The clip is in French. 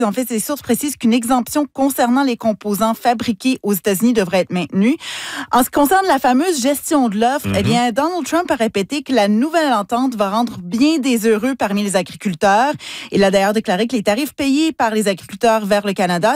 En fait, ces sources précisent qu'une exemption concernant les composants fabriqués aux États-Unis devrait être maintenue. En ce qui concerne la fameuse gestion de l'offre, eh bien, Donald Trump a répété que la nouvelle entente va rendre bien des heureux parmi les agriculteurs. Il a d'ailleurs déclaré que les tarifs payés par les agriculteurs vers le Canada